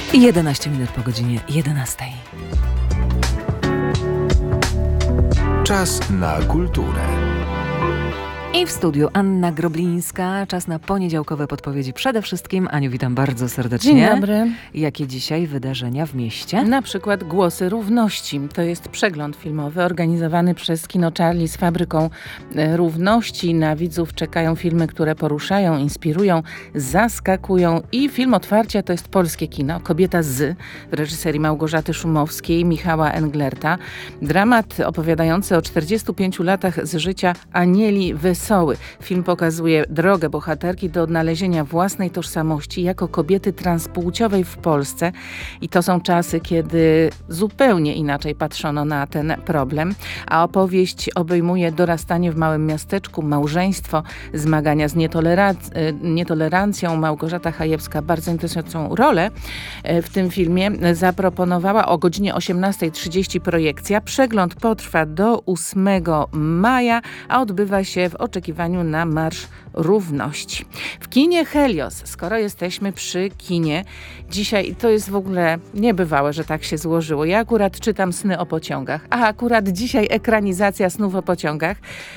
11 minut po godzinie 11. Czas na kulturę. I w studiu Anna Groblińska. Czas na poniedziałkowe podpowiedzi. Przede wszystkim, Aniu, witam bardzo serdecznie. Dzień dobry. Jakie dzisiaj wydarzenia w mieście? Na przykład Głosy Równości. To jest przegląd filmowy organizowany przez Kino Charlie z Fabryką Równości. Na widzów czekają filmy, które poruszają, inspirują, zaskakują. I film otwarcia to jest polskie kino. Kobieta z w reżyserii Małgorzaty Szumowskiej, Michała Englerta. Dramat opowiadający o 45 latach z życia Anieli Wesoły. Film pokazuje drogę bohaterki do odnalezienia własnej tożsamości jako kobiety transpłciowej w Polsce. I to są czasy, kiedy zupełnie inaczej patrzono na ten problem. A opowieść obejmuje dorastanie w małym miasteczku, małżeństwo, zmagania z nietolerancją. Małgorzata Chajewska bardzo interesującą rolę w tym filmie zaproponowała. O godzinie 18:30 projekcja. Przegląd potrwa do 8 maja, a odbywa się w oczekiwaniu na Marsz Równości. W kinie Helios, skoro jesteśmy przy kinie, dzisiaj to jest w ogóle niebywałe, że tak się złożyło. Ja akurat czytam Sny o pociągach, a akurat dzisiaj ekranizacja Snów o pociągach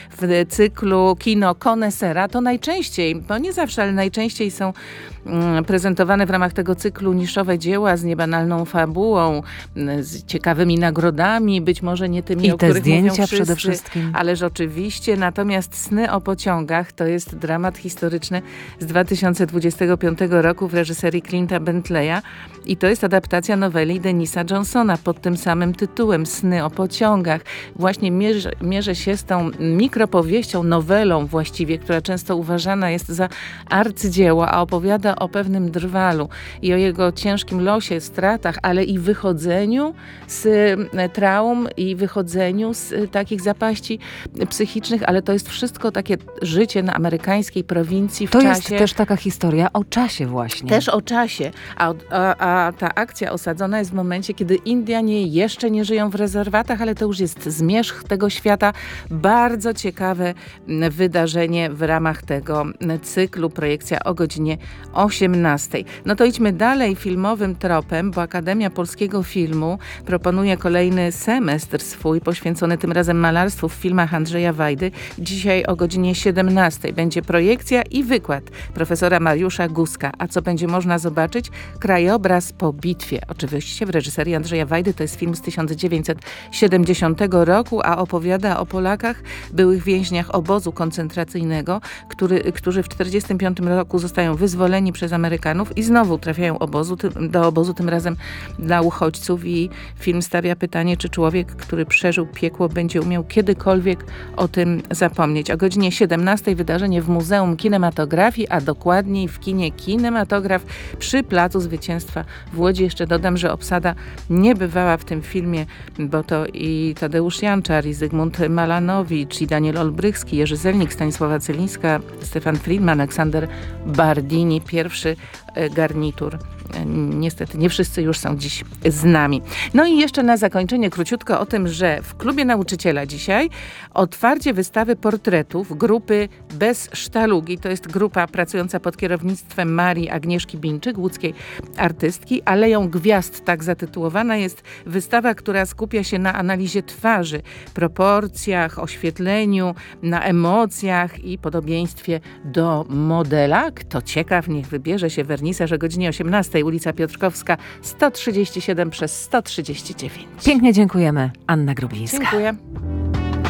w cyklu Kino Konesera. To najczęściej, bo nie zawsze, ale najczęściej są prezentowane w ramach tego cyklu niszowe dzieła z niebanalną fabułą, z ciekawymi nagrodami, być może nie tymi, o których zdjęcia mówią wszyscy, przede wszystkim. Ależ oczywiście. Natomiast Sny o pociągach to jest dramat historyczny z 2025 roku w reżyserii Clint'a Bentleya i to jest adaptacja noweli Denisa Johnsona pod tym samym tytułem Sny o pociągach. Właśnie mierzę się z tą mikropowieścią, nowelą właściwie, która często uważana jest za arcydzieło, a opowiada o pewnym drwalu i o jego ciężkim losie, stratach, ale i wychodzeniu z traum i wychodzeniu z takich zapaści psychicznych, ale to jest wszystko takie życie na amerykańskiej prowincji w to czasie. Jest też taka historia o czasie właśnie. Też o czasie, a ta akcja osadzona jest w momencie, kiedy Indianie jeszcze nie żyją w rezerwatach, ale to już jest zmierzch tego świata. Bardzo ciekawe wydarzenie w ramach tego cyklu, projekcja o godzinie 18. No to idźmy dalej filmowym tropem, bo Akademia Polskiego Filmu proponuje kolejny semestr swój, poświęcony tym razem malarstwu w filmach Andrzeja Wajdy. Dzisiaj o godzinie 17 będzie projekcja i wykład profesora Mariusza Guska. A co będzie można zobaczyć? Krajobraz po bitwie. Oczywiście w reżyserii Andrzeja Wajdy to jest film z 1970 roku, a opowiada o Polakach, byłych więźniach obozu koncentracyjnego, którzy w 1945 roku zostają wyzwoleni przez Amerykanów i znowu trafiają do obozu, tym razem dla uchodźców. I film stawia pytanie, czy człowiek, który przeżył piekło, będzie umiał kiedykolwiek o tym zapomnieć. O godzinie 17 wydarzenie w Muzeum Kinematografii, a dokładniej w kinie Kinematograf przy Placu Zwycięstwa w Łodzi. Jeszcze dodam, że obsada niebywała w tym filmie, bo to i Tadeusz Janczar, i Zygmunt Malanowicz, i Daniel Olbrychski, Jerzy Zelnik, Stanisława Celińska, Stefan Friedman, Aleksander Bardini. Pierwszy garnitur. Niestety nie wszyscy już są dziś z nami. No i jeszcze na zakończenie króciutko o tym, że w Klubie Nauczyciela dzisiaj otwarcie wystawy portretów grupy Bez Sztalugi. To jest grupa pracująca pod kierownictwem Marii Agnieszki Bińczyk, łódzkiej artystki. Aleją Gwiazd, tak zatytułowana jest wystawa, która skupia się na analizie twarzy, proporcjach, oświetleniu, na emocjach i podobieństwie do modela. Kto ciekaw, niech wybierze się wernisaż o godzinie 18. Ulica Piotrkowska 137 przez 139. Pięknie dziękujemy. Anna Groblińska. Dziękuję.